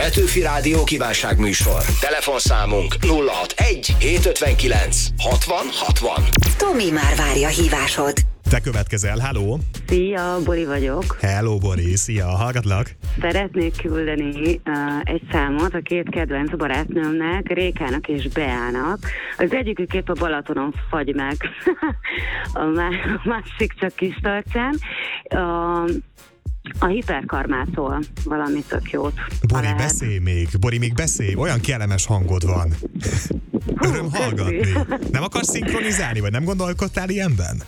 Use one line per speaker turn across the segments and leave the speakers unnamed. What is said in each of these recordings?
Petőfi Rádió kívánságműsor. Telefonszámunk 061 759 60 60.
Tomi már várja hívásod.
Te következel, halló!
Szia, Bori vagyok.
Hello, Bori, szia, hallgatlak!
Szeretnék küldeni egy számot a két kedvenc barátnőmnek, Rékának és Beának. Az egyikük épp a Balatonon fagy meg, a másik csak Kistarcsán. A hiperkarmától valami tök jót.
Bori, beszélj még, Bori, még beszélj, olyan kellemes hangod van. Öröm hallgatni. Nem akarsz szinkronizálni, vagy nem gondolkodtál ilyenben?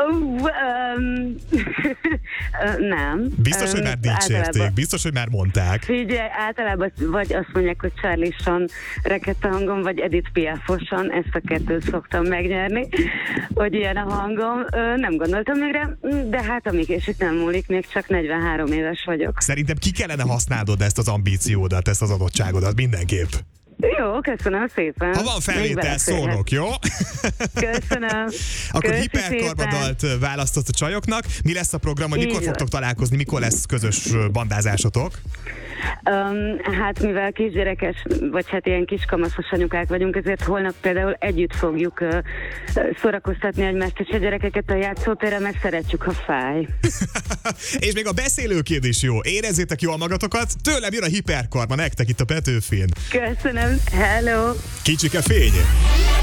Nem.
Biztos, hogy már dicsérték, biztos, hogy már mondták.
Figyelj, általában vagy azt mondják, hogy Charlie-son rekedt a hangom, vagy Edith Piaf-osan, ezt a kettőt szoktam megnyerni, hogy ilyen a hangom. Nem gondoltam még rá, de hát amíg és itt nem múlik, még csak 43 éves vagyok.
Szerintem ki kellene használnod ezt az ambíciódat, ezt az adottságodat mindenképp.
Jó, köszönöm szépen.
Ha van felvétel, szólok, jó?
Köszönöm.
Akkor hiperkarmadalt választott a csajoknak. Mi lesz a program, hogy mikor fogtok találkozni, mikor lesz közös bandázásotok?
Hát mivel kisgyerekes, vagy hát ilyen kiskamaszos anyukák vagyunk, ezért holnap például együtt fogjuk szórakoztatni egymást és a gyerekeket a játszótéren, mert szeretjük, ha fáj.
És még a beszélőkéd is jó. Érezzétek jól magatokat, tőlem jön a hiperkarma nektek itt a Petőfin.
Köszönöm, hello!
Kicsike fény!